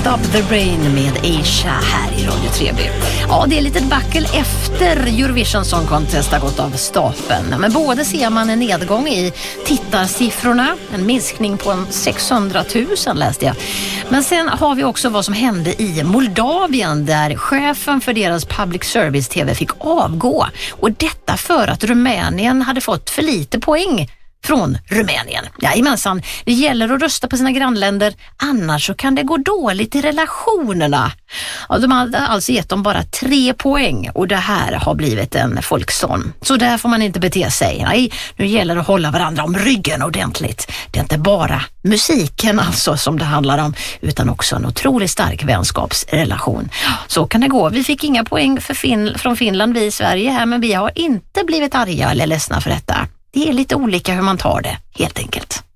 Stop the Rain med Aisha här i Radio 3B. Ja, det är lite backel efter Eurovision Song Contest har gått av stapeln. Men både ser man en nedgång i tittarsiffrorna, en minskning på 600 000 läste jag. Men sen har vi också vad som hände i Moldavien där chefen för deras public service TV fick avgå. Och detta för att Rumänien hade fått för lite poäng från Rumänien. Jajamensan, det gäller att rösta på sina grannländer, annars så kan det gå dåligt i relationerna. Ja, de hade alltså gett dem bara 3 poäng och det här har blivit en folkstorm. Så där får man inte bete sig. Nej, nu gäller det att hålla varandra om ryggen ordentligt. Det är inte bara musiken alltså som det handlar om, utan också en otroligt stark vänskapsrelation. Så kan det gå. Vi fick inga poäng från Finland, vi i Sverige här, men vi har inte blivit arga eller ledsna för detta. Det är lite olika hur man tar det, helt enkelt.